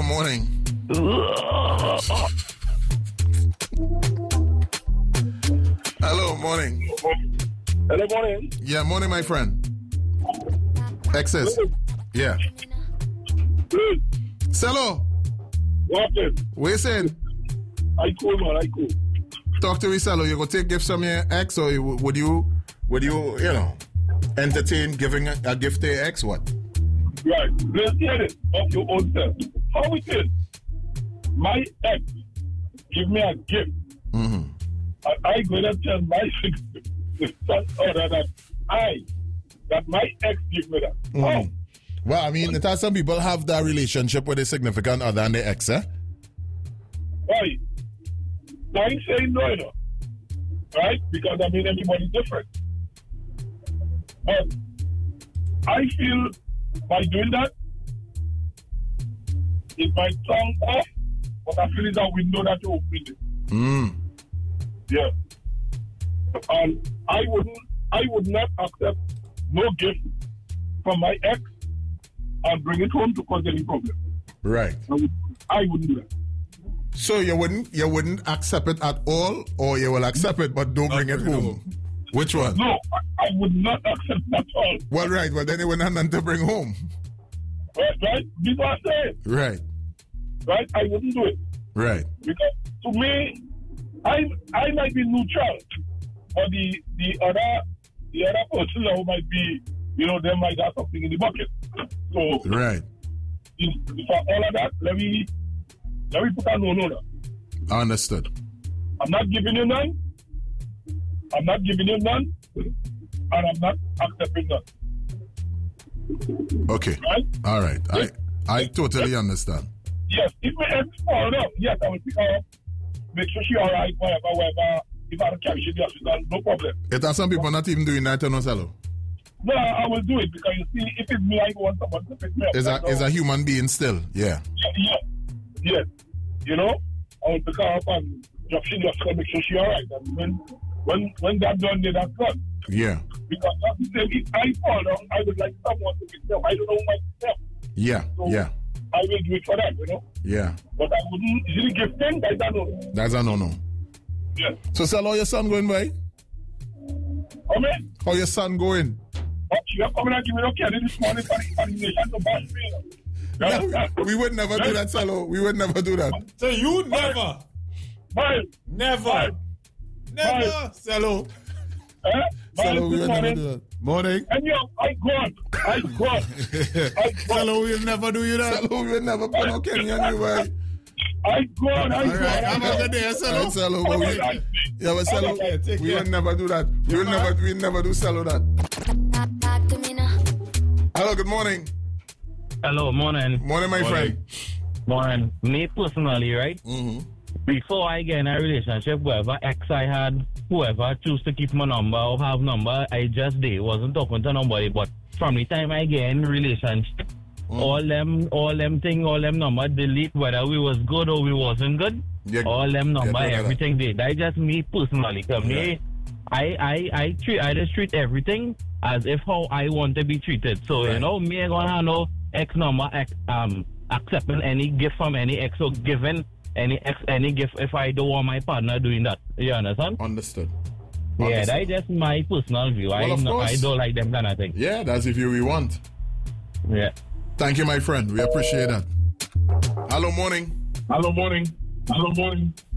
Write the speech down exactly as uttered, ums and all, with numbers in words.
morning. Hello, morning. Hello, morning. Yeah, morning, my friend. Excess. Yeah. Good. Hello. What happened? What you saying? I cool, man. I cool. Talk to me, Salo. You gonna take gifts from your ex, or you, would you, would you, you know, entertain giving a, a gift to your ex? What? Right. Let's hear it of your own self. How it is? My ex give me a gift. Mm-hmm. And I gonna tell my significant other that I, that my ex give me that. Mm-hmm. How? Well, I mean, it has some people have that relationship with a significant other and their ex, eh? Why? Why saying no, you know? Right? Because I mean, everybody's different. But I feel by doing that, it might sound off, but I feel it's a window that you open it. Mm. Yeah. And I wouldn't, I would not accept no gift from my ex and bring it home to cause any problem. Right. I, would, I wouldn't do that. So you wouldn't, you wouldn't accept it at all, or you will accept it but don't bring it home? Which one? No, I, I would not accept that at all. Well, right. Well, then you wouldn't have nothing to bring home. Right, right? This is what I'm saying. Right. Right? I wouldn't do it. Right. Because to me, I I might be neutral, but the the other the other person who might be, you know, they might have something in the bucket. So Right. in, for all of that, let me let me put a no no. Understood. I'm not giving you none. I'm not giving you none, and I'm not accepting none. Okay. Right? All right. I I totally understand. Yes, if my ex fall up, yes, I will pick her up, make sure she all right, whatever, whatever. If I don't carry she to the hospital, no problem. It has some people not even doing that to no Salo. No, I will do it because you see, if it's me, I want someone to pick me up. Is a is a human being still. Yeah. Yeah, yeah, yes. You know, I will pick her up and drop she just make sure she all right. And when when when that's done, then that's done. Yeah. Because that's the same. If I fall down, I would like someone to pick me up. I don't know myself. Yeah. So Yeah. I will do it for them, you know. Yeah. But I wouldn't really give things. I don't know. That's a no no. Yes. So Salo, how your son going, boy? Oh man. How your son going? But you are coming and giving me okay this morning for the, for the nation to bash me. You know? No, we would never do that, Salo. We would never do that. So you never, Miles, never, Miles, never, Miles. Salo. eh? Salo, Miles, we this would never morning. do that. Morning. And you, I gone, I gone, I gone, Salo will never do you that. Salo, we would never put no Kenny on you, boy. I gone, I All gone. right, I have a gone. good day, All Salo. right, Salo, but we, yeah, but Salo, Okay, take we care. would never do that. We would never, we would never do Salo that. Talk to me now. Hello, good morning. Hello, morning. Morning, my Morning. friend. Morning. Me personally, right? Mm-hmm. Before I get in a relationship, whoever ex I had, whoever choose to keep my number or have number, I just did. Wasn't talking to nobody. But from the time I get in relationship, Mm. all them, all them thing, all them number delete whether we was good or we wasn't good. Yeah. All them number, rid of that. everything did. That just me personally. Cause me, I, I, I treat, I just treat everything as if how I want to be treated. So Right. you know, me ain't gonna have no ex number, ex, um, accepting any gift from any ex or giving any ex any gift if I don't want my partner doing that. You understand? Understood. Yeah, Understood. that's just my personal view. I Well, of no, I course. don't like them kind of thing. Yeah, that's if you we want. Yeah. Thank you, my friend. We appreciate that. Hello, morning. Hello, morning. Hello, morning.